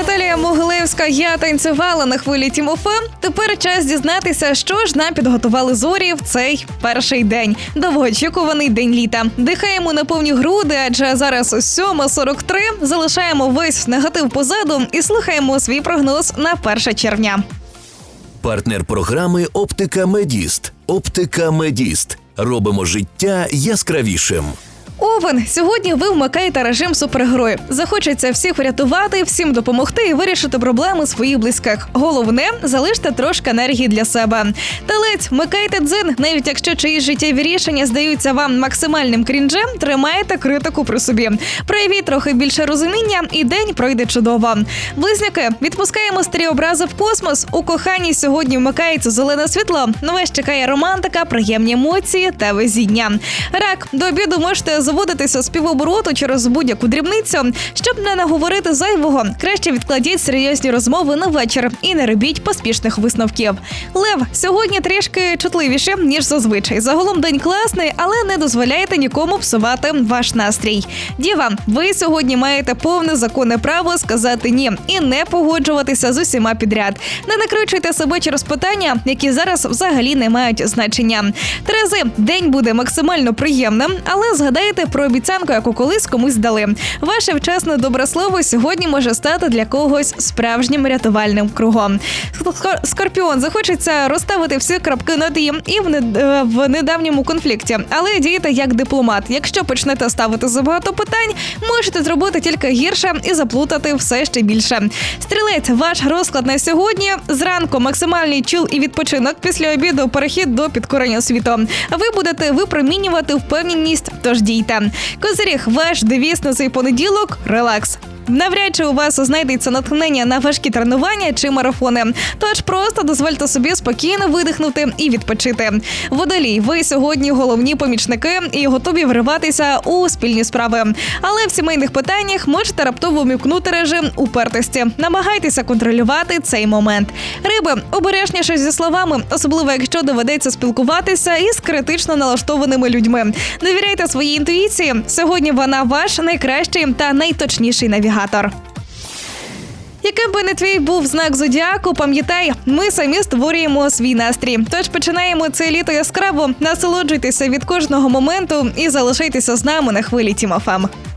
Наталія Могилевська, я танцювала на хвилі Тім.ФМ. Тепер час дізнатися, що ж нам підготували зорі в цей перший день. Довгоочікуваний день літа. Дихаємо на повні груди, адже зараз 7:43. Залишаємо весь негатив позаду і слухаємо свій прогноз на 1 червня. Партнер програми «Оптика Медіст». «Оптика Медіст». Робимо життя яскравішим. Овен, сьогодні ви вмикаєте режим супергерой. Захочеться всіх врятувати, всім допомогти і вирішити проблеми своїх близьких. Головне – залиште трошки енергії для себе. Телець, вмикайте дзин, навіть якщо чиїсь життєві рішення здаються вам максимальним крінжем, тримайте критику при собі. Проявіть трохи більше розуміння і день пройде чудово. Близнюки, відпускаємо старі образи в космос. У коханні сьогодні вмикається зелене світло. На вас чекає романтика, приємні емоції та везіння. Рак, до обіду можете заводитися з півобороту через будь-яку дрібницю. Щоб не наговорити зайвого, краще відкладіть серйозні розмови на вечір і не робіть поспішних висновків. Лев, сьогодні трішки чутливіше, ніж зазвичай. Загалом день класний, але не дозволяйте нікому псувати ваш настрій. Діва, ви сьогодні маєте повне законне право сказати «ні» і не погоджуватися з усіма підряд. Не накручуйте себе через питання, які зараз взагалі не мають значення. Терези, день буде максимально приємним, але згадайте про обіцянку, яку колись комусь дали. Ваше вчасне добре слово сьогодні може стати для когось справжнім рятувальним кругом. Скорпіон, захочеться розставити всі крапки над «і» в недавньому конфлікті, але дієте як дипломат. Якщо почнете ставити забагато питань, можете зробити тільки гірше і заплутати все ще більше. Стрілець, ваш розклад на сьогодні. Зранку максимальний чил і відпочинок, після обіду перехід до підкорення світу. Ви будете випромінювати впевненість, тож дійте. Козиріг, ваш девіз на цей понеділок – релакс. Навряд чи у вас знайдеться натхнення на важкі тренування чи марафони. Тож просто дозвольте собі спокійно видихнути і відпочити. Водолій, ви сьогодні головні помічники і готові вриватися у спільні справи. Але в сімейних питаннях можете раптово вмикнути режим упертості. Намагайтеся контролювати цей момент. Риби, обережніше зі словами, особливо якщо доведеться спілкуватися із критично налаштованими людьми. Довіряйте своїй інтуїції. Сьогодні вона ваш найкращий та найточніший навігатор. Яким би не твій був знак зодіаку, пам'ятай, ми самі створюємо свій настрій. Тож починаємо це літо яскраво, насолоджуйтеся від кожного моменту і залишайтеся з нами на хвилі Тім.ФМ.